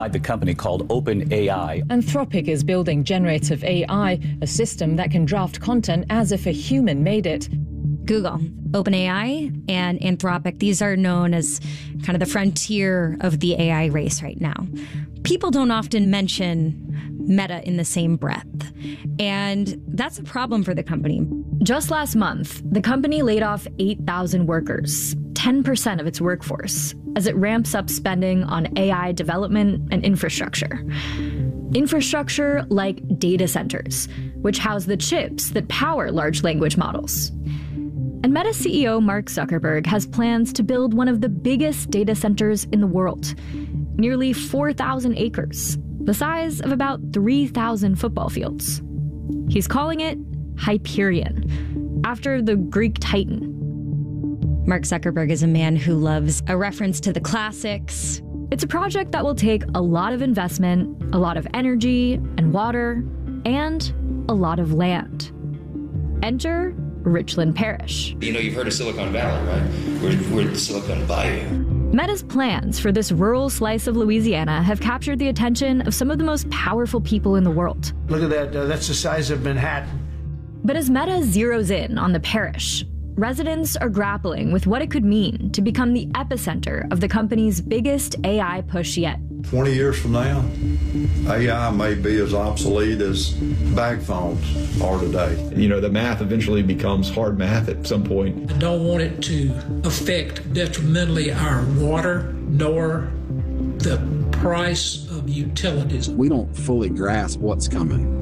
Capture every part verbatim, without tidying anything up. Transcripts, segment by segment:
The company called OpenAI. Anthropic is building generative A I, a system that can draft content as if a human made it. Google, OpenAI, and Anthropic, these are known as kind of the frontier of the A I race right now. People don't often mention Meta in the same breath, and that's a problem for the company. Just last month, the company laid off eight thousand workers, ten percent of its workforce, as it ramps up spending on A I development and infrastructure. Infrastructure like data centers, which house the chips that power large language models. And Meta C E O Mark Zuckerberg has plans to build one of the biggest data centers in the world, nearly four thousand acres, the size of about three thousand football fields. He's calling it Hyperion, after the Greek Titan. Mark Zuckerberg is a man who loves a reference to the classics. It's a project that will take a lot of investment, a lot of energy and water, and a lot of land. Enter Richland Parish. You know, you've heard of Silicon Valley, right? We're, we're the Silicon Bayou. Meta's plans for this rural slice of Louisiana have captured the attention of some of the most powerful people in the world. Look at that, uh, that's the size of Manhattan. But as Meta zeroes in on the parish, residents are grappling with what it could mean to become the epicenter of the company's biggest A I push yet. twenty years from now, A I may be as obsolete as bag phones are today. You know, the math eventually becomes hard math at some point. I don't want it to affect detrimentally our water nor the price of utilities. We don't fully grasp what's coming.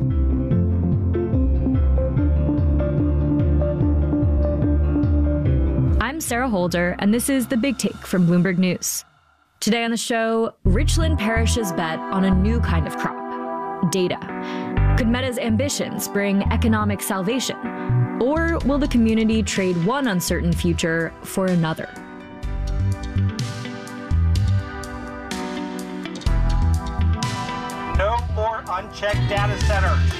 I'm Sarah Holder, and this is The Big Take from Bloomberg News. Today on the show, Richland Parish's bet on a new kind of crop, data. Could Meta's ambitions bring economic salvation? Or will the community trade one uncertain future for another? No more unchecked data centers.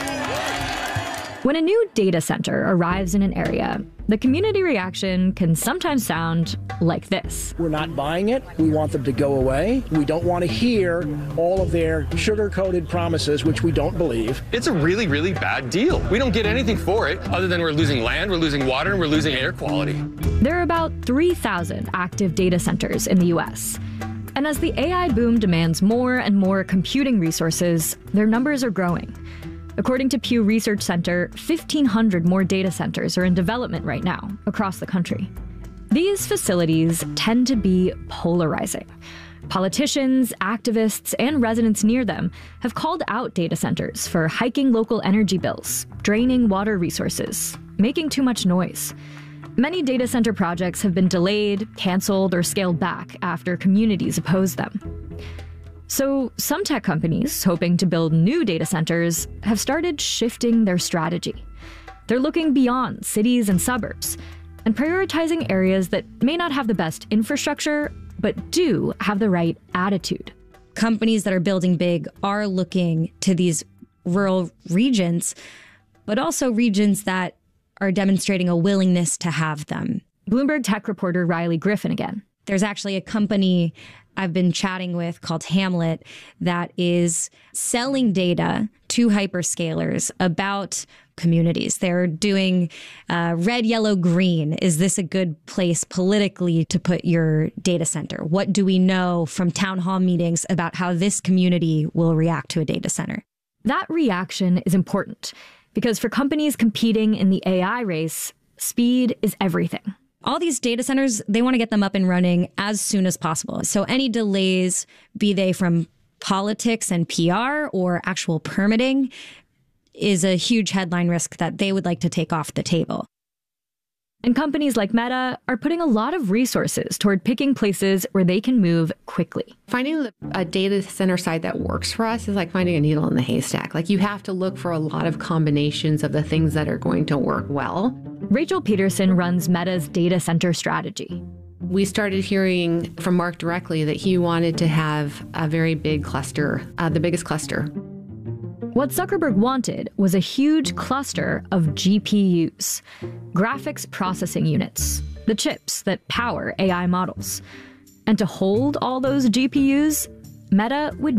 When a new data center arrives in an area, the community reaction can sometimes sound like this. We're not buying it. We want them to go away. We don't want to hear all of their sugar-coated promises, which we don't believe. It's a really, really bad deal. We don't get anything for it other than we're losing land, we're losing water, and we're losing air quality. There are about three thousand active data centers in the U S. And as the A I boom demands more and more computing resources, their numbers are growing. According to Pew Research Center, fifteen hundred more data centers are in development right now across the country. These facilities tend to be polarizing. Politicians, activists, and residents near them have called out data centers for hiking local energy bills, draining water resources, making too much noise. Many data center projects have been delayed, canceled, or scaled back after communities oppose them. So some tech companies, hoping to build new data centers, have started shifting their strategy. They're looking beyond cities and suburbs and prioritizing areas that may not have the best infrastructure, but do have the right attitude. Companies that are building big are looking to these rural regions, but also regions that are demonstrating a willingness to have them. Bloomberg tech reporter Riley Griffin again. There's actually a company I've been chatting with called Hamlet that is selling data to hyperscalers about communities. They're doing uh, red, yellow, green. Is this a good place politically to put your data center? What do we know from town hall meetings about how this community will react to a data center? That reaction is important because for companies competing in the A I race, speed is everything. All these data centers, they want to get them up and running as soon as possible. So any delays, be they from politics and P R or actual permitting, is a huge headline risk that they would like to take off the table. And companies like Meta are putting a lot of resources toward picking places where they can move quickly. Finding a data center site that works for us is like finding a needle in the haystack. Like, you have to look for a lot of combinations of the things that are going to work well. Rachel Peterson runs Meta's data center strategy. We started hearing from Mark directly that he wanted to have a very big cluster, uh, the biggest cluster. What Zuckerberg wanted was a huge cluster of G P Us, graphics processing units, the chips that power A I models. And to hold all those G P Us, Meta would